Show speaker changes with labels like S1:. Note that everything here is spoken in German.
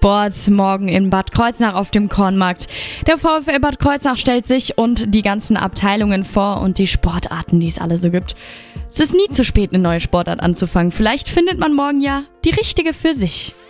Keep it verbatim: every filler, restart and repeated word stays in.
S1: Sport morgen in Bad Kreuznach auf dem Kornmarkt. Der VfL Bad Kreuznach stellt sich und die ganzen Abteilungen vor und die Sportarten, die es alle so gibt. Es ist nie zu spät, eine neue Sportart anzufangen. Vielleicht findet man morgen ja die richtige für sich.